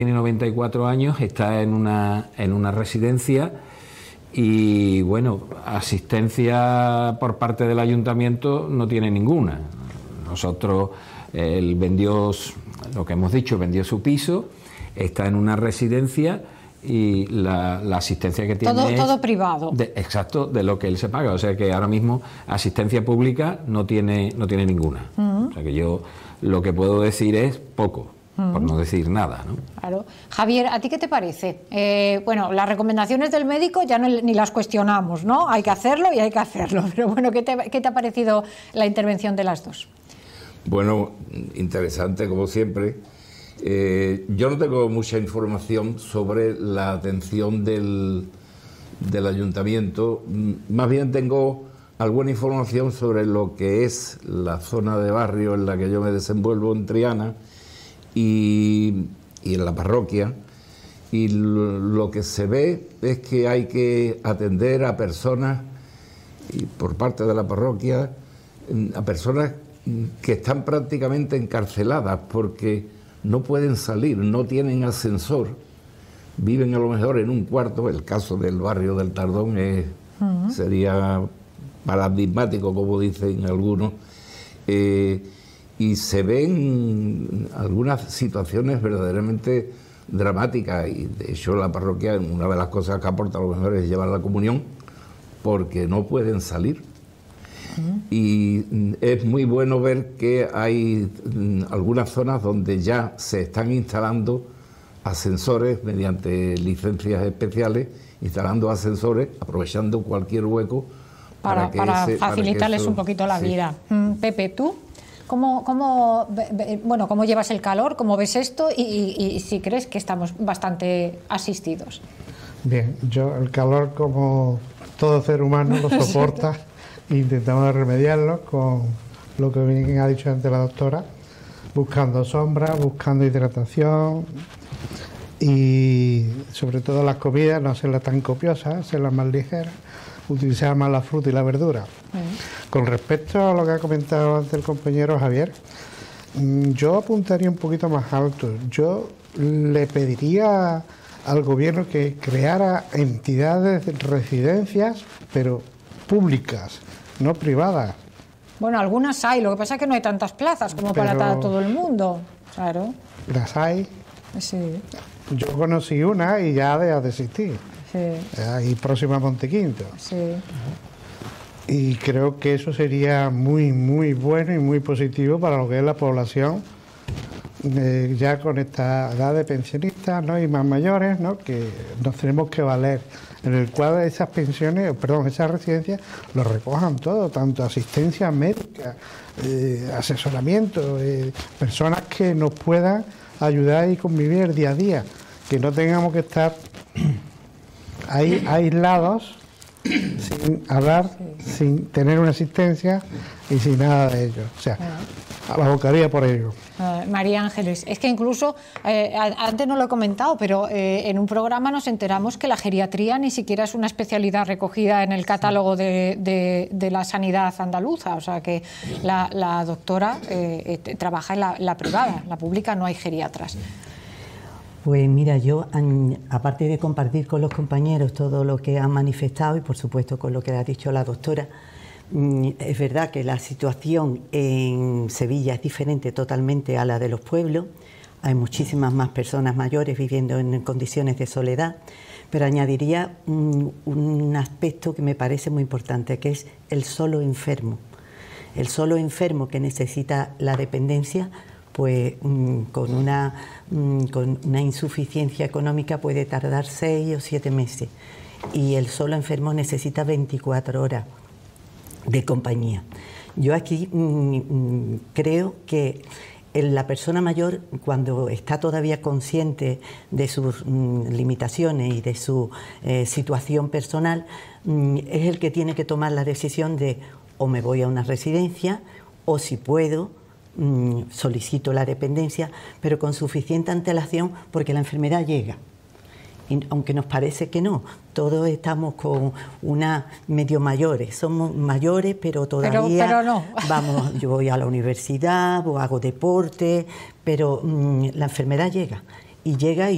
tiene 94 años, está en una residencia y, bueno, asistencia por parte del ayuntamiento no tiene ninguna. Nosotros, él vendió, lo que hemos dicho, vendió su piso, está en una residencia y la asistencia que tiene todo privado. Exacto, de lo que él se paga. O sea que ahora mismo asistencia pública no tiene ninguna. O sea que yo lo que puedo decir es poco, por no decir nada, ¿no? Claro. Javier, ¿a ti qué te parece? Bueno, las recomendaciones del médico ya ni las cuestionamos, ¿no? Hay que hacerlo y hay que hacerlo. Pero bueno, ¿qué te ha parecido la intervención de las dos? Bueno, interesante como siempre. Yo no tengo mucha información sobre la atención del ayuntamiento, más bien tengo alguna información sobre lo que es la zona de barrio en la que yo me desenvuelvo en Triana y en la parroquia, y lo que se ve es que hay que atender a personas, y por parte de la parroquia, a personas que están prácticamente encarceladas porque no pueden salir, no tienen ascensor, viven a lo mejor en un cuarto. El caso del barrio del Tardón sería paradigmático, como dicen algunos, y se ven algunas situaciones verdaderamente dramáticas, y de hecho la parroquia, una de las cosas que aporta a lo mejor es llevar la comunión, porque no pueden salir. Y es muy bueno ver que hay algunas zonas donde ya se están instalando ascensores mediante licencias especiales, instalando ascensores, aprovechando cualquier hueco para facilitarles un poquito la vida. Pepe, ¿tú cómo llevas el calor? ¿Cómo ves esto? Y si crees que estamos bastante asistidos. Bien, yo el calor, como todo ser humano, lo soporta. Intentamos remediarlo con lo que bien ha dicho antes la doctora, buscando sombra, buscando hidratación y sobre todo las comidas, no hacerlas tan copiosas, hacerlas más ligeras, utilizar más la fruta y la verdura. Con respecto a lo que ha comentado antes el compañero Javier, yo apuntaría un poquito más alto. Yo le pediría al gobierno que creara entidades, residencias, pero públicas, no privadas. Bueno, algunas hay, lo que pasa es que no hay tantas plazas como para todo el mundo. Claro. Las hay. Sí. Yo conocí una y ya deja de existir. Sí. Ahí próxima a Montequinto. Sí. Y creo que eso sería muy, muy bueno y muy positivo para lo que es la población, ya con esta edad de pensionistas, ¿no? Y más mayores, ¿no? Que nos tenemos que valer, en el cual esas pensiones, esas residencias lo recojan todo, tanto asistencia médica, asesoramiento, personas que nos puedan ayudar y convivir el día a día, que no tengamos que estar ahí aislados, sin hablar, sin tener una asistencia y sin nada de ello. O sea, abocaría por ello. María Ángeles, es que incluso, antes no lo he comentado, pero en un programa nos enteramos que la geriatría ni siquiera es una especialidad recogida en el catálogo de la sanidad andaluza. O sea que la doctora trabaja en la privada, en la pública no hay geriatras. Pues mira, yo, aparte de compartir con los compañeros todo lo que han manifestado y por supuesto con lo que ha dicho la doctora, es verdad que la situación en Sevilla es diferente totalmente a la de los pueblos. Hay muchísimas más personas mayores viviendo en condiciones de soledad, pero añadiría un aspecto que me parece muy importante, que es el solo enfermo. El solo enfermo que necesita la dependencia, pues con una insuficiencia económica puede tardar 6 o 7 meses, y el solo enfermo necesita 24 horas de compañía. Yo aquí creo que la persona mayor, cuando está todavía consciente de sus limitaciones y de su situación personal, es el que tiene que tomar la decisión de o me voy a una residencia o, si puedo, solicito la dependencia, pero con suficiente antelación, porque la enfermedad llega. Y aunque nos parece que no, todos estamos con una medio mayores, somos mayores, pero todavía pero no. Vamos, yo voy a la universidad o hago deporte, pero la enfermedad llega y